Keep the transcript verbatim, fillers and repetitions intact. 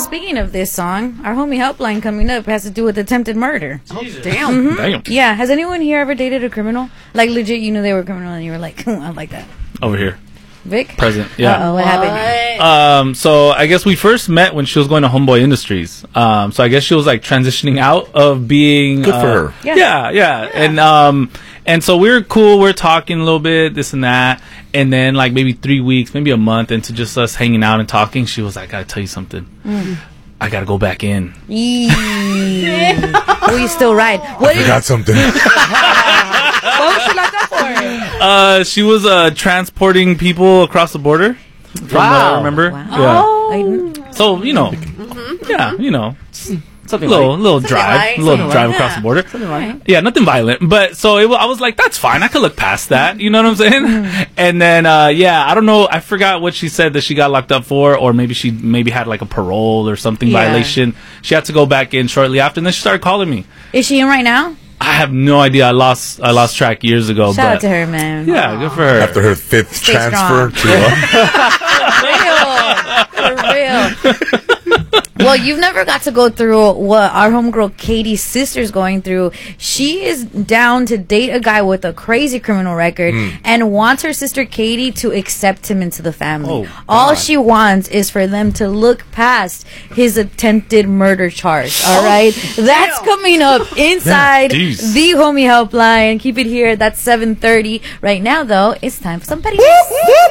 speaking of this song, our homie helpline coming up has to do with attempted murder. Oh, damn. Mm-hmm. Damn. Yeah. Has anyone here ever dated a criminal? Like, legit, you knew they were a criminal and you were like, I like that. Over here. Vic? Present. Yeah. Uh-oh, what happened? Um, so I guess we first met when she was going to Homeboy Industries. Um, so I guess she was like transitioning out of being good for uh, her. Yeah. yeah, yeah, and um, and so we were cool. We are talking a little bit, this and that, and then like maybe three weeks, maybe a month into just us hanging out and talking, she was like, "I gotta tell you something. Mm. I gotta go back in." Will you still ride? What I forgot something. What was she like that for? Uh, she was uh transporting people across the border. From, Wow. uh, remember? Wow. Yeah. Oh. So you know, mm-hmm. yeah, you know, Something little like. little drive, light. little Something drive like across that. the border. Something like. Yeah, nothing violent, but so it, wa- I was like, that's fine. I could look past that. You know what I'm saying? Mm. And then, uh, yeah, I don't know. I forgot what she said that she got locked up for, or maybe she maybe had like a parole or something Yeah. violation. She had to go back in shortly after, and then she started calling me. Is she in right now? I have no idea. I lost I lost track years ago. Shout but out to her, man. Yeah, good for her. After her fifth Stay transfer strong. to uh, For real. For real. Well, you've never got to go through what our homegirl Katie's sister's going through. She is down to date a guy with a crazy criminal record Mm. and wants her sister Katie to accept him into the family. Oh, All God. she wants is for them to look past his attempted murder charge. All right? That's coming up inside Yeah, jeez. the homie helpline. Keep it here. That's seven thirty. Right now, though, it's time for somebody.